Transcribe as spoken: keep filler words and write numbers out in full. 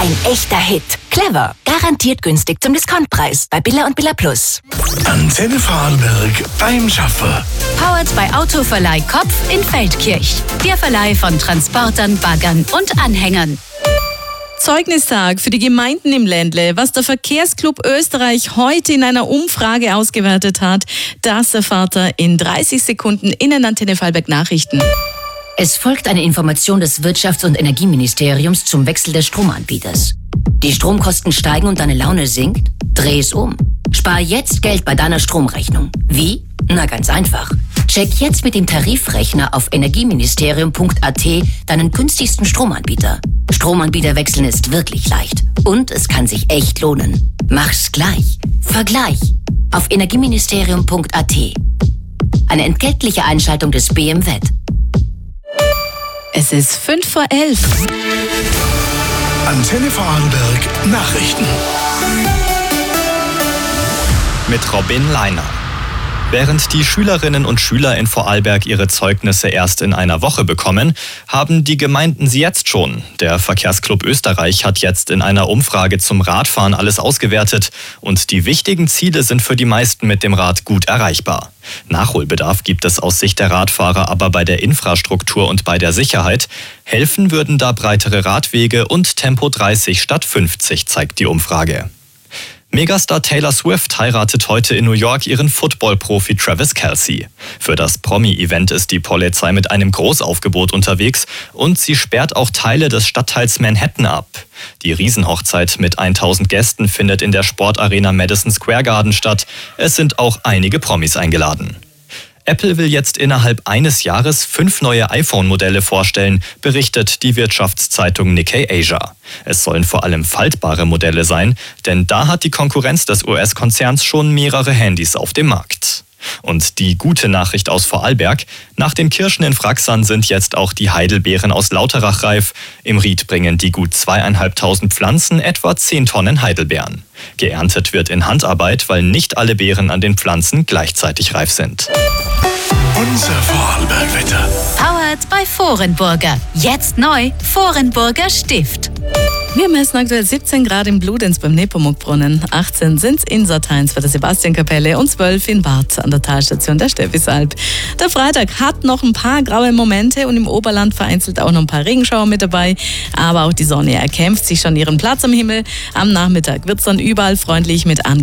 ein echter Hit. Clever. Garantiert günstig zum Discountpreis bei Billa und Billa Plus. Antenne Vorarlberg beim Schaffer. Powered bei Autoverleih Kopf in Feldkirch. Der Verleih von Transportern, Baggern und Anhängern. Zeugnistag für die Gemeinden im Ländle. Was der Verkehrsclub Österreich heute in einer Umfrage ausgewertet hat, das erfahrt ihr in dreißig Sekunden in den Antenne Vorarlberg Nachrichten. Es folgt eine Information des Wirtschafts- und Energieministeriums zum Wechsel des Stromanbieters. Die Stromkosten steigen und deine Laune sinkt? Dreh es um. Spar jetzt Geld bei deiner Stromrechnung. Wie? Na, ganz einfach. Check jetzt mit dem Tarifrechner auf energieministerium punkt a t deinen günstigsten Stromanbieter. Stromanbieter wechseln ist wirklich leicht. Und es kann sich echt lohnen. Mach's gleich. Vergleich. Auf energieministerium punkt a t. Eine entgeltliche Einschaltung des B M W. Es ist fünf vor elf. Antenne Vorarlberg Nachrichten. Mit Robin Leiner. Während die Schülerinnen und Schüler in Vorarlberg ihre Zeugnisse erst in einer Woche bekommen, haben die Gemeinden sie jetzt schon. Der Verkehrsclub Österreich hat jetzt in einer Umfrage zum Radfahren alles ausgewertet und die wichtigen Ziele sind für die meisten mit dem Rad gut erreichbar. Nachholbedarf gibt es aus Sicht der Radfahrer aber bei der Infrastruktur und bei der Sicherheit. Helfen würden da breitere Radwege und Tempo dreißig statt fünfzig, zeigt die Umfrage. Megastar Taylor Swift heiratet heute in New York ihren Football-Profi Travis Kelce. Für das Promi-Event ist die Polizei mit einem Großaufgebot unterwegs und sie sperrt auch Teile des Stadtteils Manhattan ab. Die Riesenhochzeit mit tausend Gästen findet in der Sportarena Madison Square Garden statt. Es sind auch einige Promis eingeladen. Apple will jetzt innerhalb eines Jahres fünf neue iPhone-Modelle vorstellen, berichtet die Wirtschaftszeitung Nikkei Asia. Es sollen vor allem faltbare Modelle sein, denn da hat die Konkurrenz des U S-Konzerns schon mehrere Handys auf dem Markt. Und die gute Nachricht aus Vorarlberg: Nach den Kirschen in Fraxern sind jetzt auch die Heidelbeeren aus Lauterach reif. Im Ried bringen die gut zweieinhalbtausend Pflanzen etwa zehn Tonnen Heidelbeeren. Geerntet wird in Handarbeit, weil nicht alle Beeren an den Pflanzen gleichzeitig reif sind. Unser Vorarlberg-Wetter. Powered bei Vorenburger. Jetzt neu Vorenburger Stift. Wir messen aktuell siebzehn Grad im Bludenz beim Nepomuk-Brunnen, achtzehn sind es in Sarteins bei der Sebastiankapelle und zwölf in Barth an der Talstation der Stephisalp. Der Freitag hat noch ein paar graue Momente und im Oberland vereinzelt auch noch ein paar Regenschauer mit dabei. Aber auch die Sonne erkämpft sich schon ihren Platz am Himmel. Am Nachmittag wird es dann überall freundlich mit an